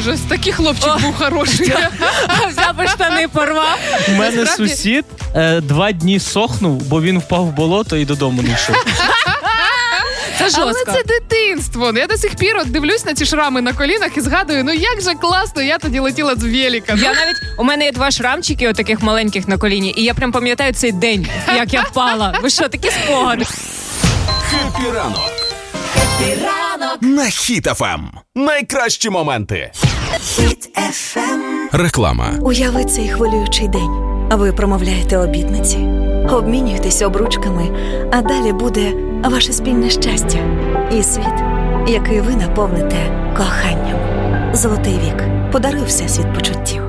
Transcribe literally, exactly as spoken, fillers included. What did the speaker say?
ужас, такий хлопчик О. був хороший. Взяв би штани порвав. У мене Насправді... сусід е, два дні сохнув, бо він впав в болото і додому не йшов. Це жорстко. Але це дитинство. Я до сих пір от дивлюсь на ці шрами на колінах і згадую, ну як же класно, я тоді летіла з велика. Я навіть, у мене є два шрамчики отаких маленьких на коліні, і я прям пам'ятаю цей день, як я впала. Ви що, такі спогади? Хеппі ранок. Хеппі ранок. На Хіт еф ем. Найкращі моменти. Хіт еф ем. Реклама. Уяви цей хвилюючий день. Ви промовляєте обітниці, обмінюєтесь обручками, а далі буде ваше спільне щастя і світ, який ви наповните коханням. Золотий вік. Подаруй всесвіт почуттів.